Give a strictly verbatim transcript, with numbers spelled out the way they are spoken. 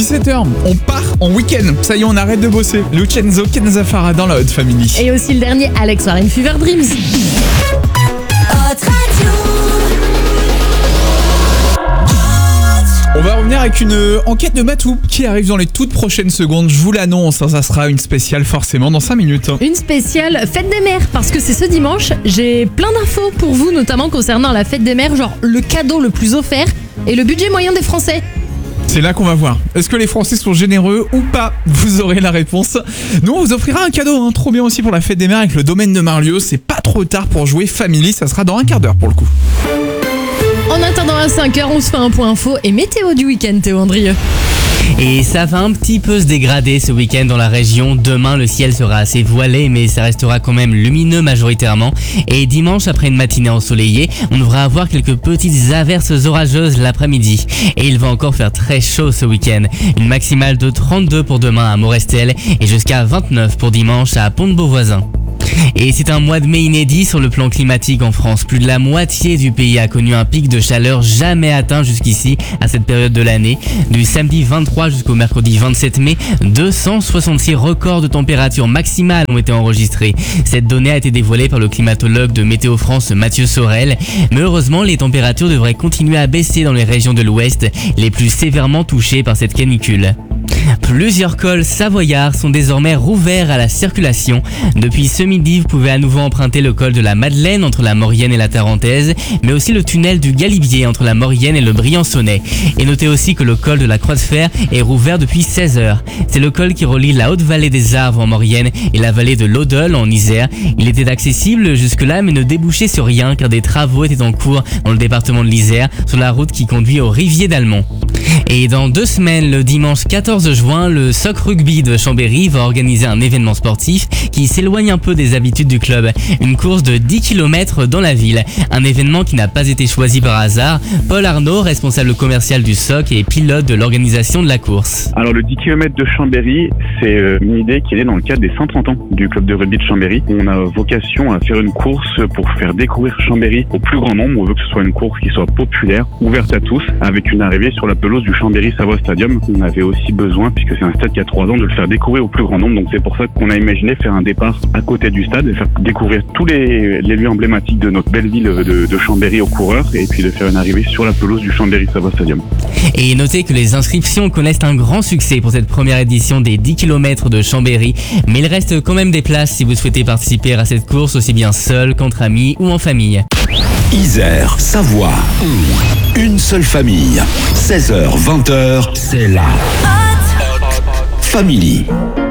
dix-sept heures, on part en week-end. Ça y est, on arrête de bosser. Lucenzo Kenzafara dans la Hot Family. Et aussi le dernier, Alex Warren Fever Dreams. On va revenir avec une enquête de Matou qui arrive dans les toutes prochaines secondes. Je vous l'annonce, ça sera une spéciale forcément dans cinq minutes. Une spéciale fête des mères, parce que c'est ce dimanche. J'ai plein d'infos pour vous, notamment concernant la fête des mères, genre le cadeau le plus offert et le budget moyen des Français. C'est là qu'on va voir. Est-ce que les Français sont généreux ou pas? Vous aurez la réponse. Nous, on vous offrira un cadeau, hein, trop bien aussi pour la fête des mères avec le domaine de Marlieu. C'est pas trop tard pour jouer Family, ça sera dans un quart d'heure pour le coup. En attendant à cinq heures, on se fait un point info et météo du week-end, Théo Andrieux. Et ça va un petit peu se dégrader ce week-end dans la région. Demain, le ciel sera assez voilé, mais ça restera quand même lumineux majoritairement. Et dimanche, après une matinée ensoleillée, on devra avoir quelques petites averses orageuses l'après-midi. Et il va encore faire très chaud ce week-end. Une maximale de trente-deux pour demain à Morestel et jusqu'à vingt-neuf pour dimanche à Pont-de-Beauvoisin. Et c'est un mois de mai inédit sur le plan climatique en France. Plus de la moitié du pays a connu un pic de chaleur jamais atteint jusqu'ici à cette période de l'année. Du samedi vingt-trois jusqu'au mercredi vingt-sept mai, deux cent soixante-six records de température maximale ont été enregistrés. Cette donnée a été dévoilée par le climatologue de Météo France Mathieu Sorel. Mais heureusement, les températures devraient continuer à baisser dans les régions de l'Ouest, les plus sévèrement touchées par cette canicule. Plusieurs cols savoyards sont désormais rouverts à la circulation. Depuis ce midi, vous pouvez à nouveau emprunter le col de la Madeleine entre la Maurienne et la Tarentaise, mais aussi le tunnel du Galibier entre la Maurienne et le Briançonnais. Et notez aussi que le col de la Croix de Fer est rouvert depuis seize heures. C'est le col qui relie la haute vallée des Arves en Maurienne et la vallée de l'Audole en Isère. Il était accessible jusque-là mais ne débouchait sur rien car des travaux étaient en cours dans le département de l'Isère sur la route qui conduit au Rivier d'Almont. Et dans deux semaines, le dimanche quatorze juin, le S O C Rugby de Chambéry va organiser un événement sportif qui s'éloigne un peu des habitudes du club. Une course de dix kilomètres dans la ville. Un événement qui n'a pas été choisi par hasard. Paul Arnaud, responsable commercial du S O C et pilote de l'organisation de la course. Alors le dix kilomètres de Chambéry, c'est une idée qui est née dans le cadre des cent trente ans du club de rugby de Chambéry. On a vocation à faire une course pour faire découvrir Chambéry au plus grand nombre. On veut que ce soit une course qui soit populaire, ouverte à tous, avec une arrivée sur la pelouse du Chambéry Savoie Stadium. On avait aussi besoin, puisque c'est un stade qui a trois ans, de le faire découvrir au plus grand nombre. Donc c'est pour ça qu'on a imaginé faire un départ à côté du stade et faire découvrir tous les, les lieux emblématiques de notre belle ville de, de Chambéry aux coureurs et puis de faire une arrivée sur la pelouse du Chambéry Savoie Stadium. Et notez que les inscriptions connaissent un grand succès pour cette première édition des dix kilomètres de Chambéry, mais il reste quand même des places si vous souhaitez participer à cette course aussi bien seul qu'entre amis ou en famille. Isère, Savoie, une seule famille, seize heures vingt, c'est la Family.